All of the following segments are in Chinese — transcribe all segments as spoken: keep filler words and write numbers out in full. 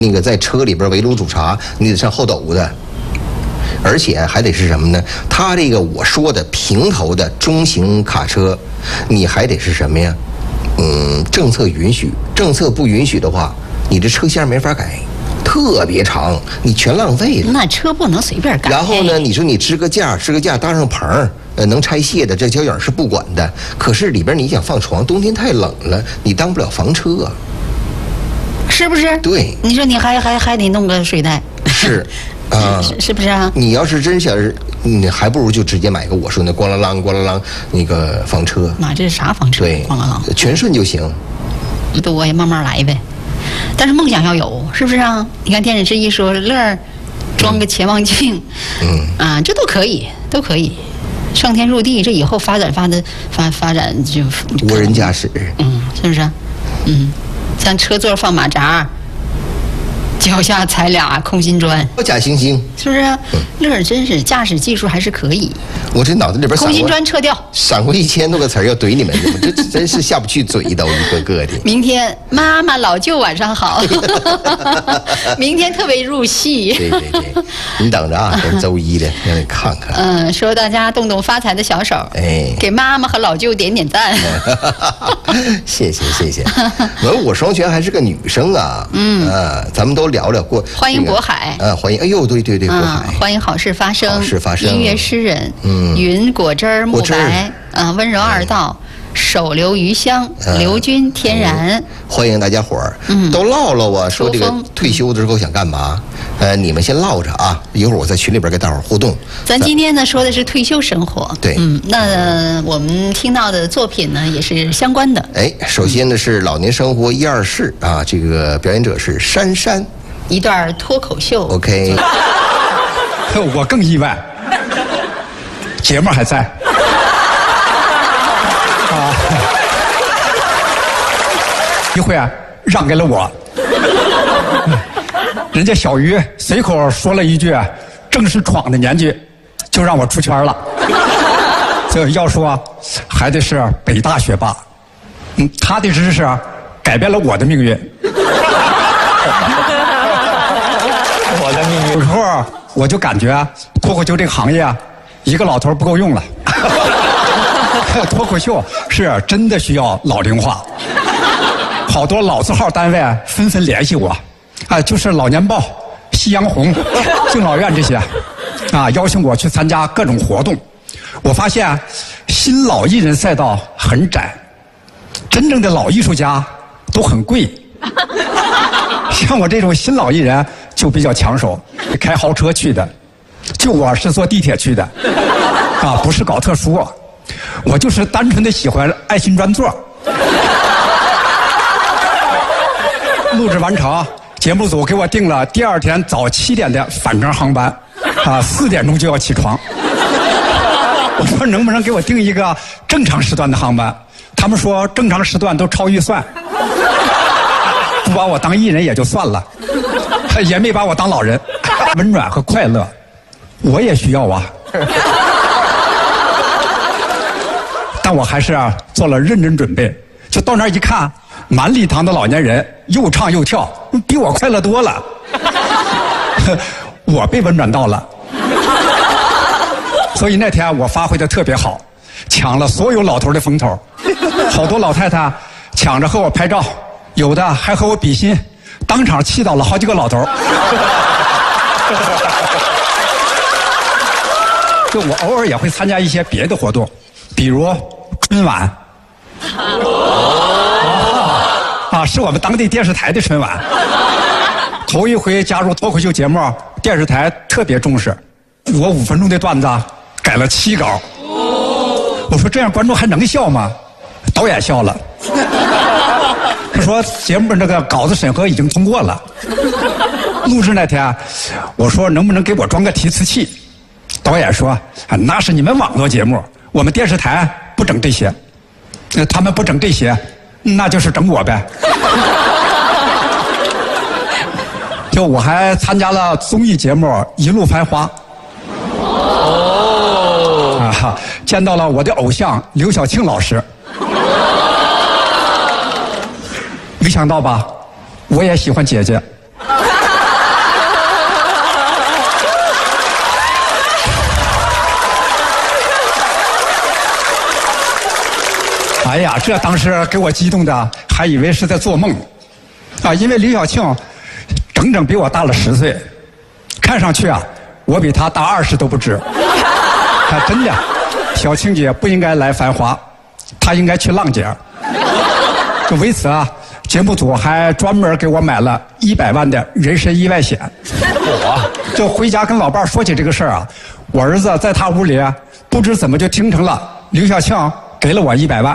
那个在车里边围炉煮茶，你得上后斗的，而且还得是什么呢？它这个我说的平头的中型卡车，你还得是什么呀？嗯，政策允许，政策不允许的话，你这车厢没法改。特别长，你全浪费了。 那车不能随便改。 然后呢，你说你支个架，支个架搭上棚儿，呃，能拆卸的，这交警是不管的。可是里边你想放床，冬天太冷了，你当不了房车啊， 是不是？ 对。 你说你还还还得弄个睡袋。 是。啊， 是是不是啊？ 你要是真想是，你还不如就直接买个我说那咣啷啷咣啷啷那个房车。 妈，这是啥房车？ 对， 咣啷啷， 全顺就行。 多呀，慢慢来呗。但是梦想要有，是不是啊？你看电视之一说乐儿装个潜望镜，嗯啊，这都可以，都可以上天入地。这以后发展发的发发展就无人驾驶， 嗯，是不是？嗯，像车座放马扎，脚下踩俩空心砖， 假惺惺， 是不是啊？乐儿真是驾驶技术还是可以。 我这脑子里边空心砖撤掉， 闪过一千多个词儿要怼你们，我这真是下不去嘴，都一个个的。 明天妈妈老舅晚上好，明天特别入戏。 对对对，你等着啊，等周一的让你看看。 嗯，说大家动动发财的小手，哎，给妈妈和老舅点点赞。 谢谢谢谢，文武双全还是个女生啊，嗯啊，咱们都聊聊过。 欢迎渤海， 啊，欢迎，哎呦，对对对，渤海， 欢迎好事发生， 好事发生， 音乐诗人，嗯。云果汁儿慕白，啊，温柔二道，手留余香，刘军天然。 欢迎大家伙儿，都唠唠啊，说这个退休之后想干嘛？呃，你们先唠着啊，一会儿我在群里边跟大伙儿互动。 咱今天呢说的是退休生活， 对， 嗯，那我们听到的作品呢也是相关的。 哎，首先呢是老年生活一二事啊，这个表演者是珊珊， 一段脱口秀。 OK， 我更意外。节目还在啊！一会啊，让给了我。人家小鱼随口说了一句“正是闯的年纪”，就让我出圈了。这要说还得是北大学霸，嗯，他的知识改变了我的命运。我的命运。有时候我就感觉脱口秀这个行业啊。一个老头不够用了，脱口秀是真的需要老龄化，好多老字号单位纷纷联系我，啊，就是老年报、夕阳红、敬老院这些，啊，邀请我去参加各种活动。我发现新老艺人赛道很窄，真正的老艺术家都很贵，像我这种新老艺人就比较抢手，开豪车去的。就我是坐地铁去的，啊，不是搞特殊，我就是单纯的喜欢爱心专座。录制完成，节目组给我定了第二天早七点的返程航班，啊，四点钟就要起床。我说能不能给我定一个正常时段的航班？他们说正常时段都超预算，不把我当艺人也就算了，也没把我当老人。温暖和快乐。我也需要啊，但我还是啊做了认真准备。就到那儿一看，满礼堂的老年人又唱又跳，比我快乐多了。我被温暖到了，所以那天我发挥的特别好，抢了所有老头的风头。好多老太太抢着和我拍照，有的还和我比心，当场气倒了好几个老头。就我偶尔也会参加一些别的活动，比如春晚，啊，是我们当地电视台的春晚。头一回加入脱口秀节目，电视台特别重视，我五分钟的段子改了七稿。我说这样观众还能笑吗？导演笑了，他说节目这个稿子审核已经通过了。录制那天，我说能不能给我装个提词器？导演说：“啊，那是你们网络节目，我们电视台不整这些。呃，他们不整这些，那就是整我呗。”就我还参加了综艺节目《一路繁花》。哦。啊，见到了我的偶像刘晓庆老师。没想到吧，我也喜欢姐姐。 哎呀，这当时给我激动的，还以为是在做梦，啊，因为李小庆整整比我大了十岁，看上去啊，我比他大二十都不止。啊，真的，小庆姐不应该来繁华，她应该去浪姐。就为此啊，节目组还专门给我买了一百万的人身意外险。我就回家跟老伴儿说起这个事儿啊，我儿子在他屋里不知怎么就听成了刘小庆给了我一百万。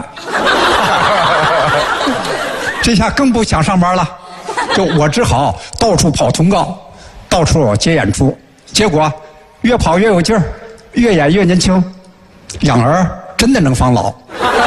这下更不想上班了，就我只好到处跑通告，到处接演出，结果越跑越有劲儿，越演越年轻，养儿真的能防老。